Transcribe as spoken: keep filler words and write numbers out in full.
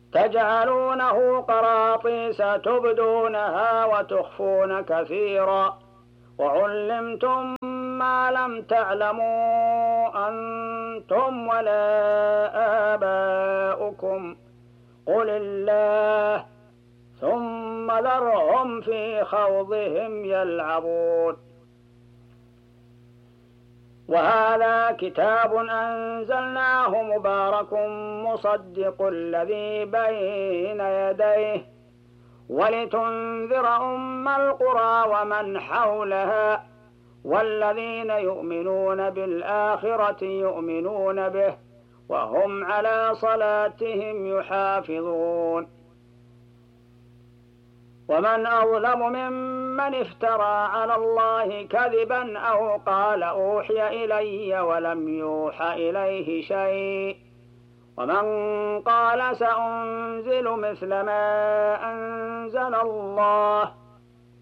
تجعلونه قراطيس تبدونها وتخفون كثيرا وعلمتم ما لم تعلموا أنتم ولا آباؤكم قل الله ثم ذرهم في خوضهم يلعبون. وهذا كتاب أنزلناه مبارك مصدق الذي بين يديه ولتنذر أم القرى ومن حولها والذين يؤمنون بالآخرة يؤمنون به وهم على صلاتهم يحافظون. ومن أظلم ممن افترى على الله كذبا أو قال أوحي إلي ولم يوح إليه شيء ومن قال سأنزل مثل ما أنزل الله